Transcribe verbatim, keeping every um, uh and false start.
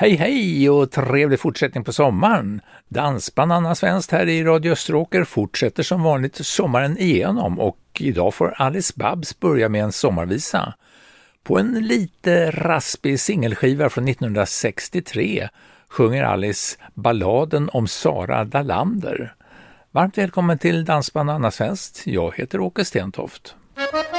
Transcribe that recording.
Hej hej och trevlig fortsättning på sommaren. Dansband Anna Svenskt här i Radio Österåker fortsätter som vanligt sommaren igenom och idag får Alice Babs börja med en sommarvisa. På en lite raspig singelskiva från nittonhundrasextiotre sjunger Alice balladen om Sara Dalander. Varmt välkommen till Dansband Anna Svenskt. Jag heter Åke Stentoft.